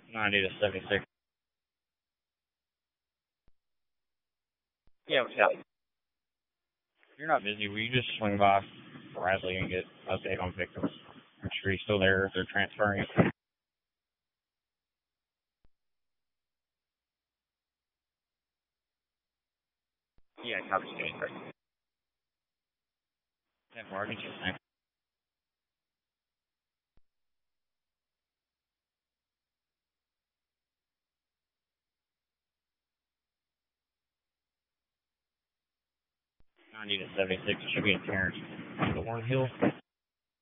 90 to 76. Yeah, what's up? If you're not busy, will you just swing by Bradley and get an update on victims? I'm sure he's still there if they're transferring it. Yeah, copy state. 10-4, I get you. Thanks. 90 to 76 should be in Terrence. Thornhill.